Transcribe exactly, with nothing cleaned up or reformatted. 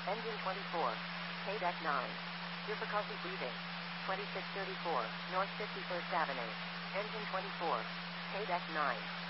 Engine twenty-four. K-Deck nine. Difficulty breathing. twenty-six thirty-four, North fifty-first Avenue. Engine twenty-four. K-Deck nine.